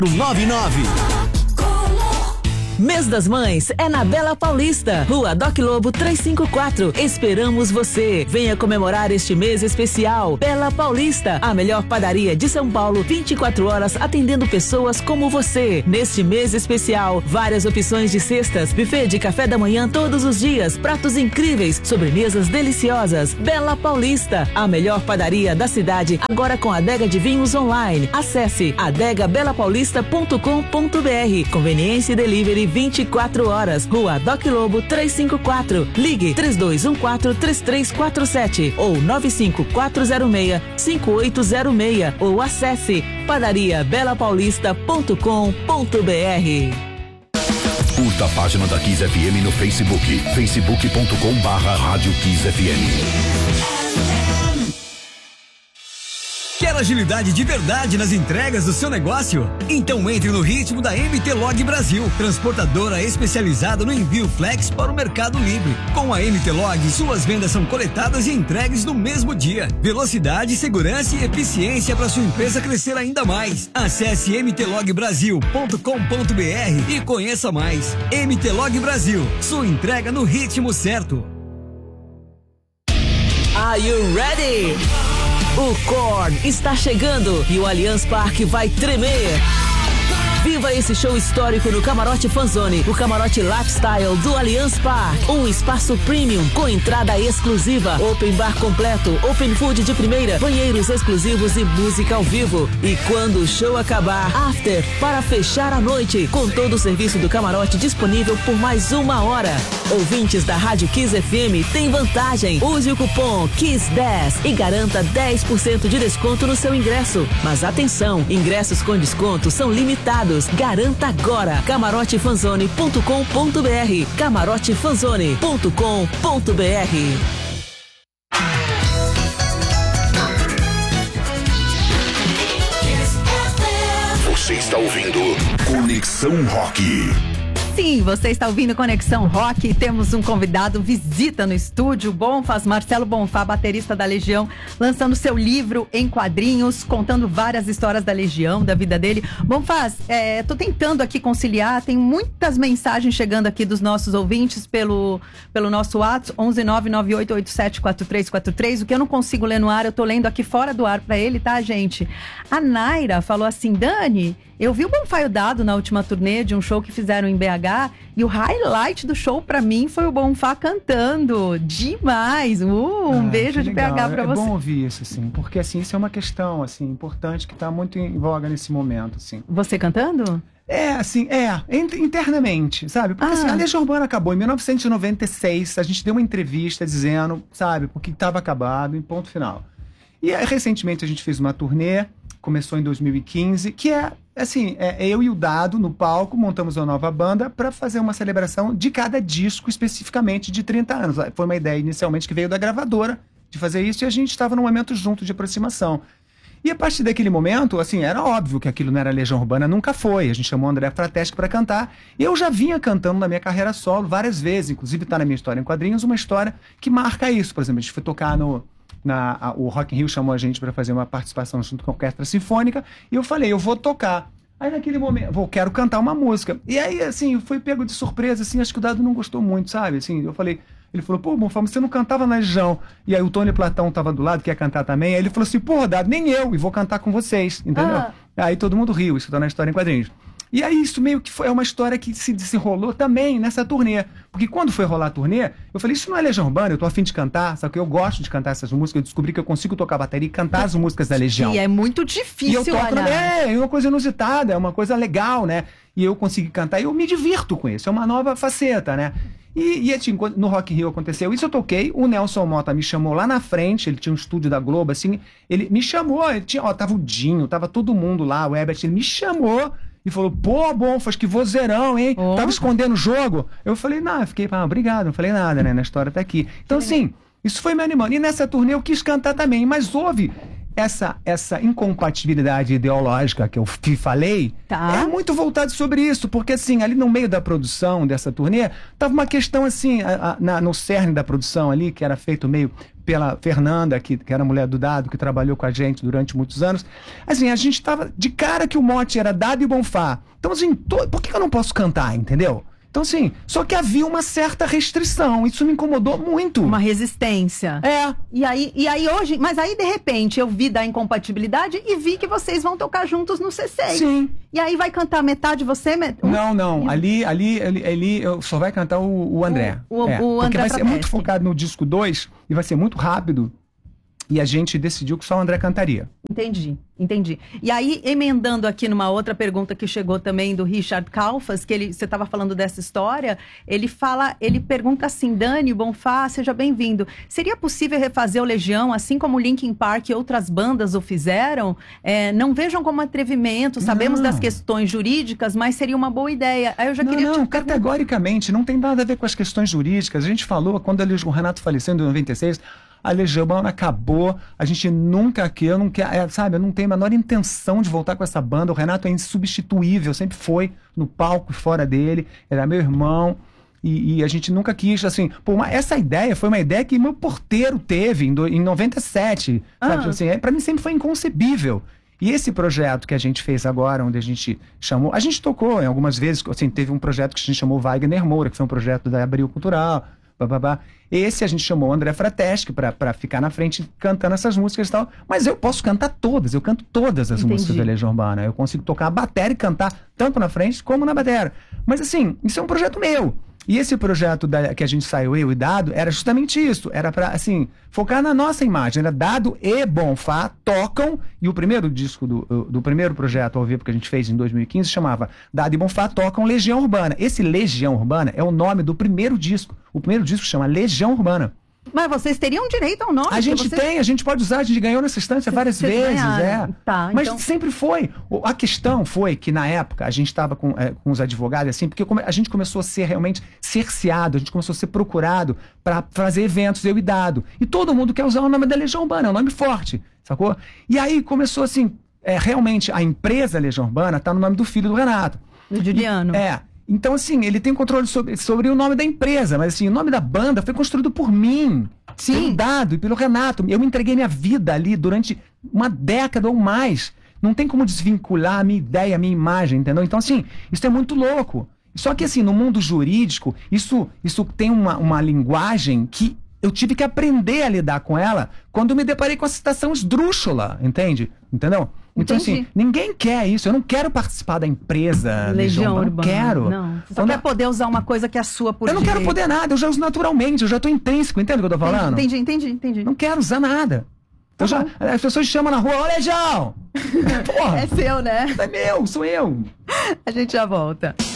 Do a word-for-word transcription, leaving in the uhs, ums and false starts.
nove nove. Mês das Mães é na Bela Paulista, Rua Doc Lobo trezentos e cinquenta e quatro. Esperamos você. Venha comemorar este mês especial. Bela Paulista, a melhor padaria de São Paulo, vinte e quatro horas atendendo pessoas como você. Neste mês especial, várias opções de cestas, buffet de café da manhã todos os dias, pratos incríveis, sobremesas deliciosas. Bela Paulista, a melhor padaria da cidade, agora com adega de vinhos online. Acesse adega bela paulista ponto com ponto br. Conveniência e delivery vinte e quatro horas. Rua Doc Lobo trezentos e cinquenta e quatro. Ligue três dois um quatro, três três quatro sete ou nove cinco quatro zero seis, cinco oito zero seis ou acesse padaria bela paulista ponto com ponto br. Curta a página da Kiss F M no Facebook, facebook ponto com barra rádio Kiss F M. Quer agilidade de verdade nas entregas do seu negócio? Então entre no ritmo da M T Log Brasil, transportadora especializada no envio flex para o Mercado Livre. Com a M T Log, suas vendas são coletadas e entregues no mesmo dia. Velocidade, segurança e eficiência para sua empresa crescer ainda mais. Acesse m t log brasil ponto com ponto br e conheça mais. M T Log Brasil, sua entrega no ritmo certo. Are you ready? O Korn está chegando e o Allianz Parque vai tremer. Viva esse show histórico no Camarote Fanzone, o camarote lifestyle do Allianz Parque. Um espaço premium com entrada exclusiva, open bar completo, open food de primeira, banheiros exclusivos e música ao vivo. E quando o show acabar, after para fechar a noite, com todo o serviço do camarote disponível por mais uma hora. Ouvintes da Rádio Kiss F M têm vantagem. Use o cupom Kiss dez e garanta dez por cento de desconto no seu ingresso. Mas atenção, ingressos com desconto são limitados. Garanta agora. camarote fanzone ponto com ponto br. camarote fanzone ponto com ponto br. Você está ouvindo Conexão Rock. Sim, você está ouvindo Conexão Rock e temos um convidado, visita no estúdio, Bonfaz, Marcelo Bonfá, baterista da Legião, lançando seu livro em quadrinhos, contando várias histórias da Legião, da vida dele. Bonfaz, é, tô tentando aqui conciliar, tem muitas mensagens chegando aqui dos nossos ouvintes pelo, pelo nosso WhatsApp, onze nove nove oito oito sete quatro três quatro três, o que eu não consigo ler no ar, eu tô lendo aqui fora do ar pra ele, tá, gente? A Naira falou assim, Dani, eu vi o Bonfá e o Dado na última turnê de um show que fizeram em B H e o highlight do show pra mim foi o Bonfá cantando. Demais! Uh, um ah, beijo de legal. B H pra é você. É bom ouvir isso, assim, porque assim, isso é uma questão assim, importante que tá muito em voga nesse momento. Assim. Você cantando? É, assim, é, internamente, sabe? Porque ah. assim, a Legião Urbana acabou em mil novecentos e noventa e seis, a gente deu uma entrevista dizendo, sabe, porque estava acabado, em ponto final. E aí, recentemente a gente fez uma turnê, começou em dois mil e quinze, que é, assim, é eu e o Dado no palco, montamos uma nova banda para fazer uma celebração de cada disco, especificamente de trinta anos. Foi uma ideia inicialmente que veio da gravadora de fazer isso e a gente estava num momento junto de aproximação. E a partir daquele momento, assim, era óbvio que aquilo não era Legião Urbana, nunca foi. A gente chamou o André Frateschi para cantar. E eu já vinha cantando na minha carreira solo várias vezes, inclusive está na minha história em quadrinhos, uma história que marca isso. Por exemplo, a gente foi tocar no... Na, a, o Rock in Rio chamou a gente para fazer uma participação junto com a Orquestra Sinfônica e eu falei, eu vou tocar. Aí naquele momento, vou, quero cantar uma música. E aí, assim, eu fui pego de surpresa, assim, acho que o Dado não gostou muito, sabe? Assim, eu falei, ele falou, pô, Bonfá, você não cantava na Legião. E aí o Tony Platão tava do lado, que ia cantar também. Aí ele falou assim, pô, Dado, nem eu, e vou cantar com vocês, entendeu? Ah. Aí todo mundo riu, isso tá na história em quadrinhos. E aí isso meio que foi é uma história que se desenrolou também nessa turnê. Porque quando foi rolar a turnê, eu falei, isso não é Legião Urbana, eu tô a fim de cantar, sabe que eu gosto de cantar essas músicas, eu descobri que eu consigo tocar bateria e cantar as músicas da Legião. E é muito difícil, e eu toco, né? É uma coisa inusitada, é uma coisa legal, né? E eu consegui cantar e eu me divirto com isso, é uma nova faceta, né? E, e assim, no Rock in Rio aconteceu isso, eu toquei, o Nelson Mota me chamou lá na frente, ele tinha um estúdio da Globo, assim, ele me chamou, ele tinha, ó, tava o Dinho, tava todo mundo lá, o Herbert, ele me chamou e falou, pô, Bonfaz, que vozeirão, hein? Oh. Tava escondendo o jogo? Eu falei, não, eu fiquei, ah, obrigado, não falei nada, né? Na história tá aqui. Então, assim, isso foi me animando. E nessa turnê eu quis cantar também, mas houve essa, essa incompatibilidade ideológica que eu f- falei Tá. é muito voltado sobre isso, porque assim, ali no meio da produção dessa turnê, tava uma questão assim, a- a- na- no cerne da produção ali, que era feito meio pela Fernanda, que, que era mulher do Dado, que trabalhou com a gente durante muitos anos. Assim, a gente tava de cara que o mote era Dado e Bonfá. Então assim, to- por que que eu não posso cantar, entendeu? Então assim, só que havia uma certa restrição, isso me incomodou muito. Uma resistência. É, E aí, e aí hoje, mas aí de repente eu vi da incompatibilidade e vi que vocês vão tocar juntos no C seis. sim. E aí vai cantar metade você, met... um- Não, não. Ali, ali, ali, ali eu só vai cantar o, o André. O- o- É, o porque André vai ser Frateschi. muito focado no disco dois e vai ser muito rápido. E a gente decidiu que só o André cantaria. Entendi, entendi. E aí, emendando aqui numa outra pergunta que chegou também do Richard Kalfas, que ele, você estava falando dessa história, ele fala, ele pergunta assim, Dani, Bonfá, seja bem-vindo. Seria possível refazer o Legião, assim como o Linkin Park e outras bandas o fizeram? É, não vejam como atrevimento, sabemos Não. das questões jurídicas, mas seria uma boa ideia. Aí eu já Não, queria não, te perguntar. categoricamente, não tem nada a ver com as questões jurídicas. A gente falou, quando a Legi- o Renato faleceu em noventa e seis, a Legião Urbana acabou, a gente nunca aqui, eu não quero, é, sabe, eu não tenho a menor intenção de voltar com essa banda. O Renato é insubstituível, sempre foi no palco e fora dele, era meu irmão. E, e a gente nunca quis, assim, pô, uma- essa ideia foi uma ideia que meu porteiro teve em, do- em noventa e sete, sabe, Ah. assim, é, pra mim sempre foi inconcebível. E esse projeto que a gente fez agora, onde a gente chamou, a gente tocou em algumas vezes, assim, teve um projeto que a gente chamou Wagner Moura, que foi um projeto da Abril Cultural, bababá. Esse a gente chamou o André Frateschi pra, pra ficar na frente cantando essas músicas e tal, mas eu posso cantar todas, eu canto todas as Entendi. músicas da Legião Urbana, eu consigo tocar a bateria e cantar tanto na frente como na bateria. Mas assim, isso é um projeto meu. E esse projeto da, que a gente saiu, eu e Dado, era justamente isso. Era pra, assim, focar na nossa imagem. Era Dado e Bonfá tocam. E o primeiro disco do, do primeiro projeto ao vivo que a gente fez em dois mil e quinze chamava Dado e Bonfá tocam Legião Urbana. Esse Legião Urbana é o nome do primeiro disco. O primeiro disco chama Legião Urbana. Mas vocês teriam direito ao nome? A gente vocês... tem, a gente pode usar, a gente ganhou nessa instância várias vocês vezes, ganharam. é. Tá, Mas então- sempre foi. O- A questão foi que na época a gente estava com, é, com os advogados, assim, porque come- a gente começou a ser realmente cerceado, a gente começou a ser procurado para fazer eventos, eu e Dado. E todo mundo quer usar o nome da Legião Urbana, é um nome forte, sacou? E aí começou assim, é, realmente a empresa Legião Urbana tá no nome do filho do Renato. Do Juliano. É. Então, assim, ele tem controle sobre, sobre o nome da empresa, mas assim, o nome da banda foi construído por mim, Sim. pelo Dado e pelo Renato. Eu entreguei minha vida ali durante uma década ou mais. Não tem como desvincular a minha ideia, a minha imagem, entendeu? Então, assim, isso é muito louco. Só que, assim, no mundo jurídico, isso, isso tem uma, uma linguagem que eu tive que aprender a lidar com ela quando eu me deparei com a citação esdrúxula, entende? Entendeu? Então, Entendi. assim, ninguém quer isso. Eu não quero participar da empresa Legião Urbana. Urbana. Não quero. Não. Você só Então, quer poder usar uma coisa que é sua por eu não quero direito. poder nada, eu já uso naturalmente, eu já tô intrínseco, entende o que eu tô falando? Entendi, entendi, entendi. Não quero usar nada. Tá Eu já, bom. as pessoas chamam na rua, ô Legião! Porra, É seu, né? é meu, sou eu. A gente já volta.